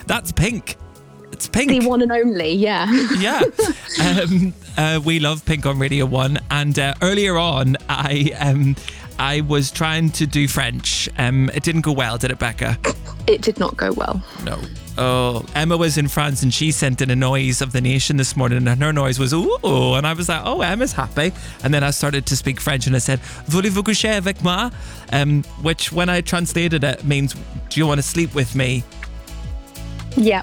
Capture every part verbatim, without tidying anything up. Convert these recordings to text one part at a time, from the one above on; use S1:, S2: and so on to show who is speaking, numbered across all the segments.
S1: That's Pink. It's Pink.
S2: The one and only, yeah.
S1: Yeah. Um, uh, we love Pink on Radio one. And uh, earlier on, I um, I was trying to do French. Um, it didn't go well, did it, Becca?
S2: It did not go well.
S1: No. Oh, Emma was in France and she sent in a noise of the nation this morning, and her noise was ooh, and I was like, oh, Emma's happy. And then I started to speak French and I said, voulez-vous coucher avec moi? Um, which when I translated it means, do you want to sleep with me?
S2: Yeah.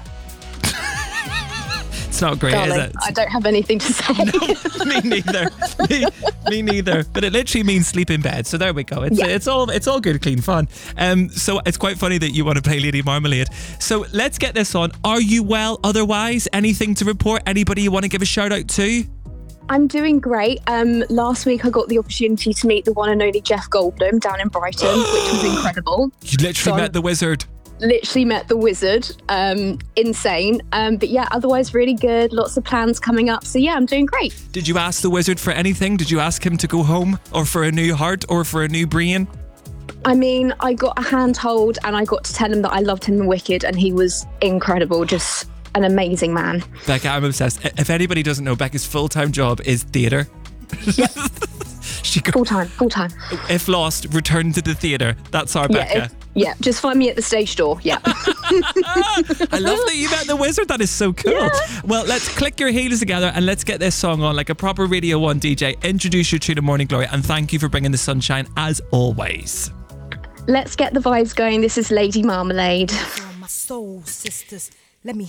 S1: It's not great,
S2: Darling,
S1: is it?
S2: I don't have anything to say.
S1: No, me neither. me, me neither. But it literally means sleep in bed. So there we go. It's
S2: Yeah.
S1: it's all it's all good, clean fun. Um, so it's quite funny that you want to play Lady Marmalade. So let's get this on. Are you well? Otherwise, anything to report? Anybody you want to give a shout out to?
S2: I'm doing great. Um, last week I got the opportunity to meet the one and only Jeff Goldblum down in Brighton, which was incredible.
S1: You literally
S2: So
S1: met
S2: I'm-
S1: the wizard.
S2: Literally met the wizard. Um, insane. Um, but yeah, otherwise really good. Lots of plans coming up. So yeah, I'm doing great.
S1: Did you ask the wizard for anything? Did you ask him to go home, or for a new heart, or for a new brain?
S2: I mean, I got a handhold and I got to tell him that I loved him in Wicked, and he was incredible. Just an amazing man.
S1: Becca, I'm obsessed. If anybody doesn't know, Becca's full-time job is theatre.
S2: Yep.
S1: She go-
S2: Full time, full time.
S1: If lost, return to the theatre. That's our Becca.
S2: Yeah, if- yeah, just find me at the stage door. Yeah.
S1: I love that you met the wizard. That is so cool.
S2: Yeah.
S1: Well, let's click your heels together and let's get this song on like a proper Radio one D J. Introduce you to the Morning Glory, and thank you for bringing the sunshine as always.
S2: Let's get the vibes going. This is Lady Marmalade.
S3: For my soul sisters,